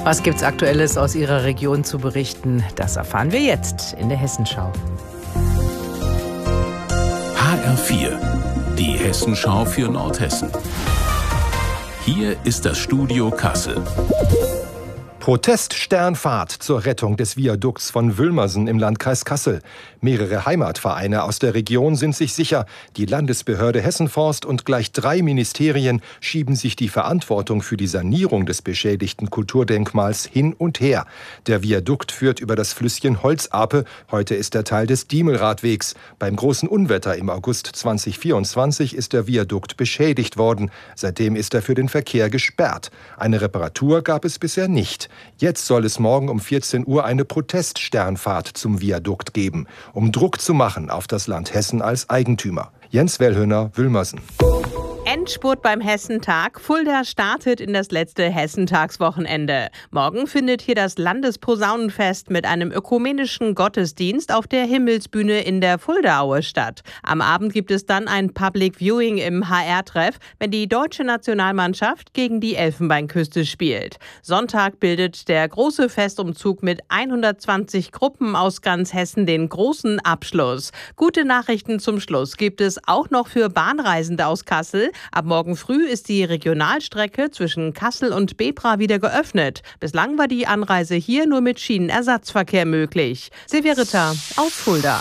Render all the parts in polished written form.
Was gibt's Aktuelles aus Ihrer Region zu berichten? Das erfahren wir jetzt in der Hessenschau. HR4, die Hessenschau für Nordhessen. Hier ist das Studio Kassel. Proteststernfahrt zur Rettung des Viadukts von Wülmersen im Landkreis Kassel. Mehrere Heimatvereine aus der Region sind sich sicher, die Landesbehörde Hessenforst und gleich 3 Ministerien schieben sich die Verantwortung für die Sanierung des beschädigten Kulturdenkmals hin und her. Der Viadukt führt über das Flüsschen Holzape. Heute ist er Teil des Diemelradwegs. Beim großen Unwetter im August 2024 ist der Viadukt beschädigt worden. Seitdem ist er für den Verkehr gesperrt. Eine Reparatur gab es bisher nicht. Jetzt soll es morgen um 14 Uhr eine Proteststernfahrt zum Viadukt geben, um Druck zu machen auf das Land Hessen als Eigentümer. Jens Wellhöner, Wülmersen. Endspurt beim Hessentag. Fulda startet in das letzte Hessentagswochenende. Morgen findet hier das Landesposaunenfest mit einem ökumenischen Gottesdienst auf der Himmelsbühne in der Fuldaaue statt. Am Abend gibt es dann ein Public Viewing im HR-Treff, wenn die deutsche Nationalmannschaft gegen die Elfenbeinküste spielt. Sonntag bildet der große Festumzug mit 120 Gruppen aus ganz Hessen den großen Abschluss. Gute Nachrichten zum Schluss gibt es auch noch für Bahnreisende aus Kassel. Ab morgen früh ist die Regionalstrecke zwischen Kassel und Bebra wieder geöffnet. Bislang war die Anreise hier nur mit Schienenersatzverkehr möglich. Silvia Ritter aus Fulda.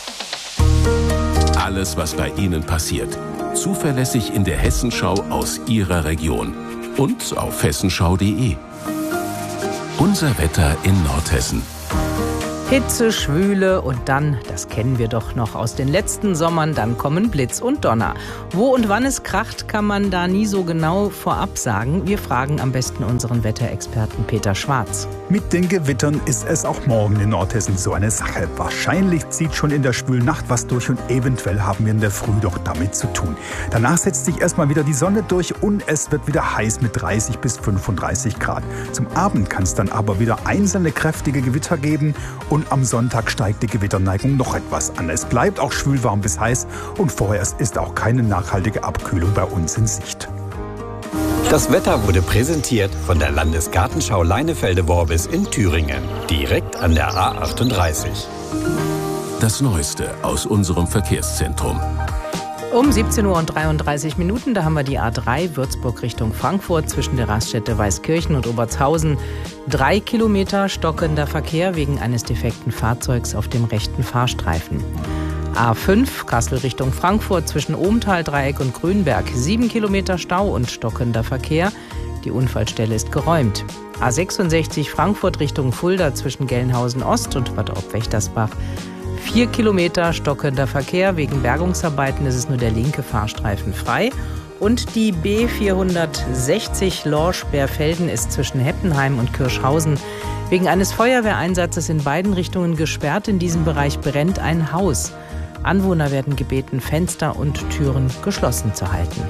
Alles, was bei Ihnen passiert. Zuverlässig in der Hessenschau aus Ihrer Region. Und auf hessenschau.de. Unser Wetter in Nordhessen. Hitze, Schwüle und dann, das kennen wir doch noch aus den letzten Sommern, dann kommen Blitz und Donner. Wo und wann es kracht, kann man da nie so genau vorab sagen. Wir fragen am besten unseren Wetterexperten Peter Schwarz. Mit den Gewittern ist es auch morgen in Nordhessen so eine Sache. Wahrscheinlich zieht schon in der Schwülnacht was durch und eventuell haben wir in der Früh doch damit zu tun. Danach setzt sich erstmal wieder die Sonne durch und es wird wieder heiß mit 30 bis 35 Grad. Zum Abend kann es dann aber wieder einzelne kräftige Gewitter geben und am Sonntag steigt die Gewitterneigung noch etwas an. Es bleibt auch schwülwarm bis heiß und vorerst ist auch keine nachhaltige Abkühlung bei uns in Sicht. Das Wetter wurde präsentiert von der Landesgartenschau Leinefelde-Worbis in Thüringen, direkt an der A38. Das Neueste aus unserem Verkehrszentrum. Um 17:33 Uhr, da haben wir die A3 Würzburg Richtung Frankfurt zwischen der Raststätte Weißkirchen und Obertshausen. 3 Kilometer stockender Verkehr wegen eines defekten Fahrzeugs auf dem rechten Fahrstreifen. A5 Kassel Richtung Frankfurt zwischen Ohmtal-Dreieck und Grünberg. 7 Kilometer Stau und stockender Verkehr. Die Unfallstelle ist geräumt. A66 Frankfurt Richtung Fulda zwischen Gelnhausen Ost und Bad Obwächtersbach. 4 Kilometer stockender Verkehr. Wegen Bergungsarbeiten ist es nur der linke Fahrstreifen frei. Und die B460 Lorsch-Bärfelden ist zwischen Heppenheim und Kirschhausen wegen eines Feuerwehreinsatzes in beiden Richtungen gesperrt. In diesem Bereich brennt ein Haus. Anwohner werden gebeten, Fenster und Türen geschlossen zu halten.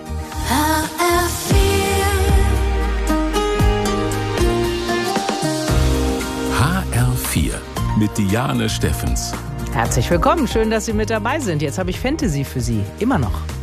HR4 mit Diane Steffens. Herzlich willkommen, schön, dass Sie mit dabei sind. Jetzt habe ich Fantasy für Sie, immer noch.